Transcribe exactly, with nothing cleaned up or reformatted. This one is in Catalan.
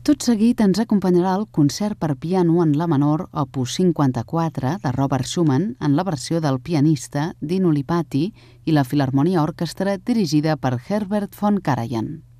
Tot seguit ens acompanyarà el concert per piano en la menor opus cinquanta-quatre de Robert Schumann en la versió del pianista Dino Lipatti i la Filharmonia Orchestra dirigida per Herbert von Karajan.